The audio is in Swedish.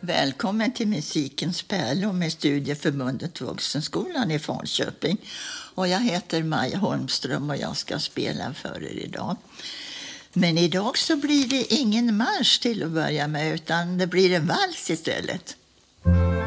Välkommen till Musikens pärlor med Studieförbundet Vuxenskolan i Falköping. Och jag heter Maja Holmström och jag ska spela för er idag. Men idag så blir det ingen marsch till att börja med utan det blir en vals istället.